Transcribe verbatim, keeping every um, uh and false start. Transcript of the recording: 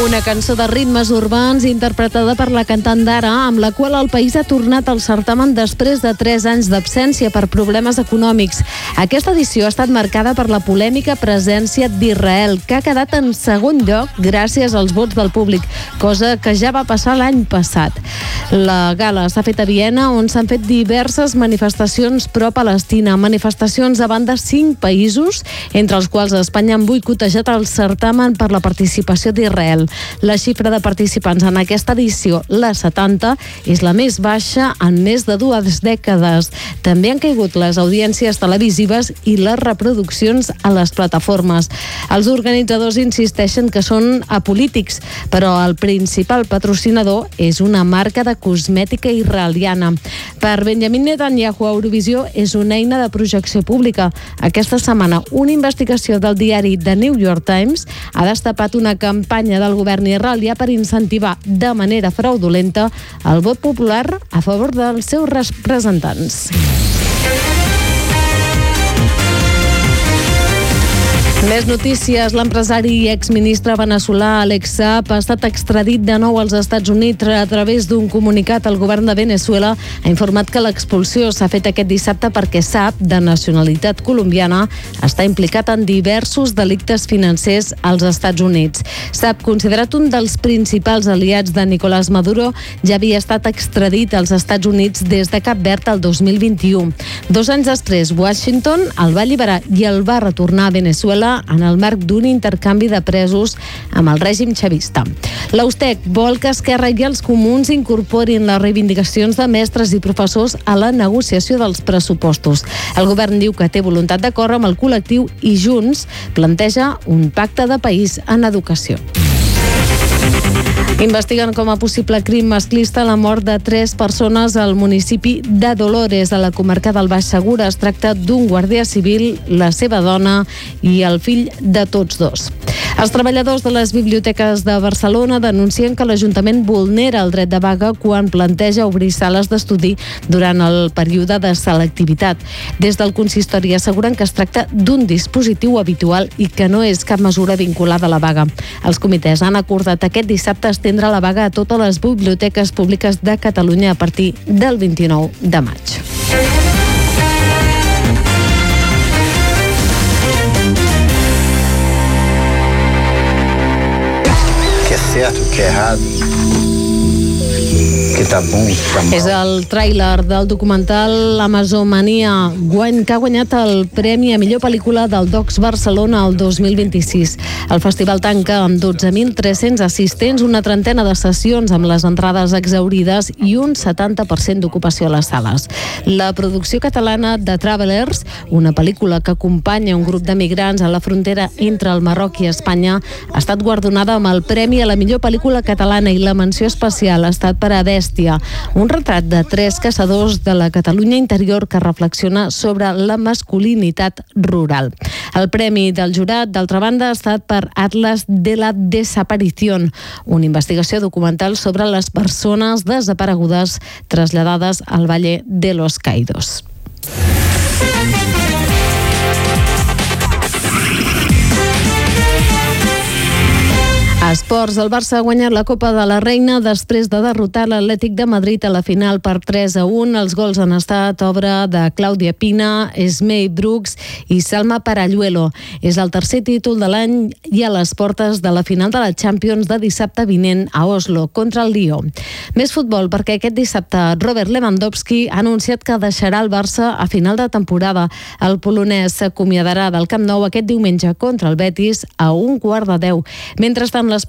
Una cançó de ritmes urbans interpretada per la cantant Dara, amb la qual el país ha tornat al certamen després de tres anys d'absència per problemes econòmics. Aquesta edició ha estat marcada per la polèmica presència d'Israel, que ha quedat en segon lloc gràcies als vots del públic, cosa que ja va passar l'any passat. La gala s'ha fet a Viena, on s'han fet diverses manifestacions pro-Palestina, manifestacions davant de cinc països, entre els quals Espanya han boicotejat el certamen per la participació d'Israel. La xifra de participants en aquesta edició, la setanta, és la més baixa en més de dues dècades. També han caigut les audiències televisives i les reproduccions a les plataformes. Els organitzadors insisteixen que són apolítics, però el principal patrocinador és una marca de cosmètica israeliana. Per Benjamin Netanyahu, Eurovisió és una eina de projecció pública. Aquesta setmana, una investigació del diari The New York Times ha destapat una campanya del govern israelià per incentivar de manera fraudulenta el vot popular a favor dels seus representants. Més notícies. L'empresari i exministre veneçolà Alex Saab ha estat extradit de nou als Estats Units. A través d'un comunicat, el govern de Veneçuela ha informat que l'expulsió s'ha fet aquest dissabte perquè Saab, de nacionalitat colombiana, està implicat en diversos delictes financers als Estats Units. Saab, considerat un dels principals aliats de Nicolás Maduro, ja havia estat extradit als Estats Units des de Cap Verd el dos mil vint-i-u. Dos anys després, Washington el va alliberar i el va retornar a Veneçuela en el marc d'un intercanvi de presos amb el règim xavista. L'Austec vol que Esquerra i els comuns incorporin les reivindicacions de mestres i professors a la negociació dels pressupostos. El govern diu que té voluntat d'acord amb el col·lectiu i Junts planteja un pacte de país en educació. Investiguen com a possible crim masclista la mort de tres persones al municipi de Dolores, a la comarca del Baix Segura. Es tracta d'un guàrdia civil, la seva dona i el fill de tots dos. Els treballadors de les biblioteques de Barcelona denuncien que l'Ajuntament vulnera el dret de vaga quan planteja obrir sales d'estudi durant el període de selectivitat. Des del consistori asseguren que es tracta d'un dispositiu habitual i que no és cap mesura vinculada a la vaga. Els comitès han acordat aquest dissabte estendre la vaga a totes les biblioteques públiques de Catalunya a partir del vint-i-nou de maig. Que é certo, que é errado, que tá bom, tá mal. És el tràiler del documental Amazomania, que ha guanyat el Premi a millor pel·lícula del Docs Barcelona el dos mil vint-i-sis. El festival tanca amb dotze mil tres-cents assistents, una trentena de sessions amb les entrades exhaurides i un setanta per cent d'ocupació a les sales. La producció catalana de Travelers, una pel·lícula que acompanya un grup de migrants a la frontera entre el Marroc i Espanya, ha estat guardonada amb el Premi a la millor pel·lícula catalana i la menció especial ha estat per a Bèstia, un retrat de tres caçadors de la Catalunya interior que reflexiona sobre la masculinitat rural. El premi del jurat, d'altra banda, ha estat per Atlas de la Desaparición, una investigació documental sobre les persones desaparegudes traslladades al Valle de los Caídos. Esports. El Barça ha guanyat la Copa de la Reina després de derrotar l'Atlètic de Madrid a la final per tres a un. Els gols han estat obra de Clàudia Pina, Esmei Brooks i Salma Paralluelo. És el tercer títol de l'any i a les portes de la final de la Champions de dissabte vinent a Oslo contra el Lió. Més futbol, perquè aquest dissabte Robert Lewandowski ha anunciat que deixarà el Barça a final de temporada. El polonès s'acomiadarà del Camp Nou aquest diumenge contra el Betis a un quart de deu. Mentrestant, les